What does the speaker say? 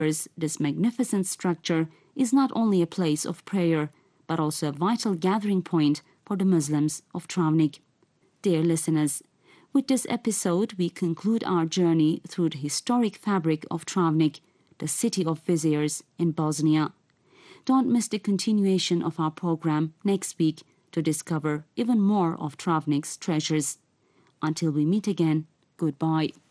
This magnificent structure is not only a place of prayer, but also a vital gathering point for the Muslims of Travnik. Dear listeners, with this episode we conclude our journey through the historic fabric of Travnik, the city of viziers in Bosnia. Don't miss the continuation of our program next week to discover even more of Travnik's treasures. Until we meet again, goodbye.